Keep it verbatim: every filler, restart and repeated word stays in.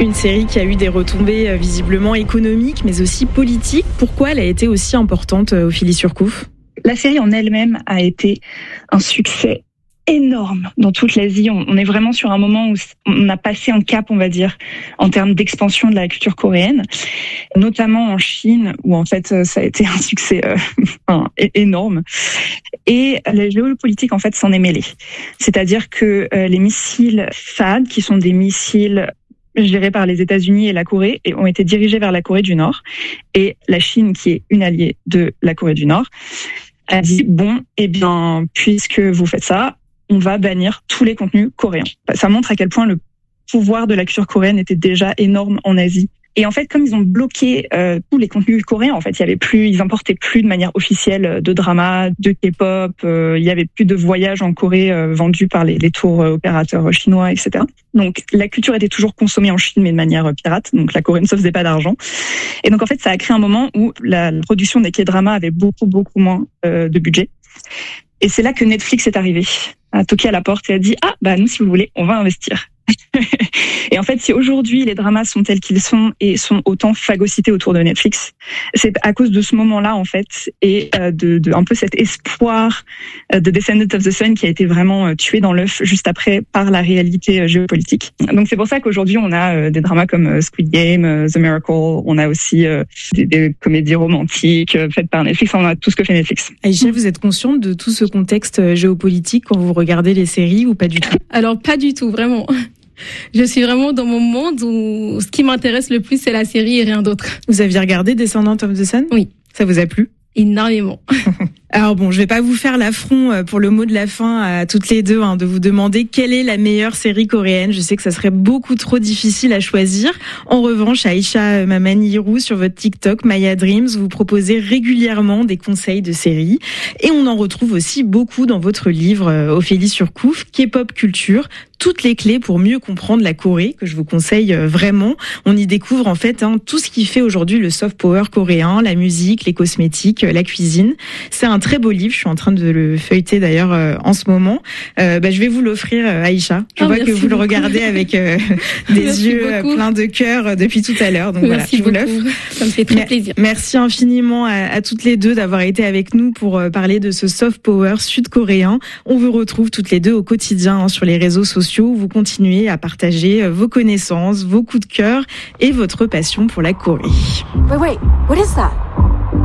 Une série qui a eu des retombées visiblement économiques, mais aussi politiques. Pourquoi elle a été aussi importante, Ophélie Surcouf ? La série en elle-même a été un succès énorme dans toute l'Asie. On est vraiment sur un moment où on a passé un cap, on va dire, en termes d'expansion de la culture coréenne, notamment en Chine, où en fait ça a été un succès euh, enfin, énorme. Et la géopolitique en fait s'en est mêlée. C'est-à-dire que euh, les missiles T H A A D, qui sont des missiles gérés par les États-Unis et la Corée, et ont été dirigés vers la Corée du Nord. Et la Chine, qui est une alliée de la Corée du Nord, a dit bon, eh bien, puisque vous faites ça, on va bannir tous les contenus coréens. Ça montre à quel point le pouvoir de la culture coréenne était déjà énorme en Asie. Et en fait, comme ils ont bloqué euh, tous les contenus coréens, en fait, il y avait plus, ils importaient plus de manière officielle de drama, de K-pop. Euh, il y avait plus de voyages en Corée euh, vendus par les, les tours euh, opérateurs chinois, et cetera. Donc, la culture était toujours consommée en Chine, mais de manière euh, pirate. Donc, la Corée ne se faisait pas d'argent. Et donc, en fait, ça a créé un moment où la, la production des K-dramas avait beaucoup, beaucoup moins euh, de budget. Et c'est là que Netflix est arrivé, a toqué à la porte et a dit « Ah, bah nous, si vous voulez, on va investir ». Et en fait, si aujourd'hui les dramas sont tels qu'ils sont et sont autant phagocytés autour de Netflix, c'est à cause de ce moment-là en fait et de, de un peu cet espoir de Descendants of the Sun qui a été vraiment tué dans l'œuf juste après par la réalité géopolitique. Donc c'est pour ça qu'aujourd'hui on a des dramas comme Squid Game, The Miracle, on a aussi des, des comédies romantiques faites par Netflix, on a tout ce que fait Netflix. Aïcha, vous êtes consciente de tout ce contexte géopolitique quand vous regardez les séries ou pas du tout ? Alors pas du tout, vraiment. Je suis vraiment dans mon monde où ce qui m'intéresse le plus, c'est la série et rien d'autre. Vous aviez regardé Descendants of the Sun ? Oui. Ça vous a plu ? Énormément. Alors bon, je vais pas vous faire l'affront pour le mot de la fin à toutes les deux, hein, de vous demander quelle est la meilleure série coréenne. Je sais que ça serait beaucoup trop difficile à choisir. En revanche, Aïcha Mamani-Hirou, sur votre TikTok, Maya Dreams, vous proposez régulièrement des conseils de séries. Et on en retrouve aussi beaucoup dans votre livre, Ophélie Surcouf, K-pop culture, toutes les clés pour mieux comprendre la Corée, que je vous conseille vraiment. On y découvre en fait hein, tout ce qui fait aujourd'hui le soft power coréen, la musique, les cosmétiques, la cuisine. C'est un très beau livre, je suis en train de le feuilleter d'ailleurs euh, en ce moment. Euh, bah, je vais vous l'offrir, euh, Aïcha. Je oh, vois que vous beaucoup. le regardez avec euh, des merci yeux beaucoup. pleins de cœur euh, depuis tout à l'heure. Donc merci voilà, je vous beaucoup. l'offre. Ça me fait très plaisir. Merci infiniment à, à toutes les deux d'avoir été avec nous pour euh, parler de ce soft power sud-coréen. On vous retrouve toutes les deux au quotidien hein, sur les réseaux sociaux où vous continuez à partager vos connaissances, vos coups de cœur et votre passion pour la Corée. Wait, wait, what is that?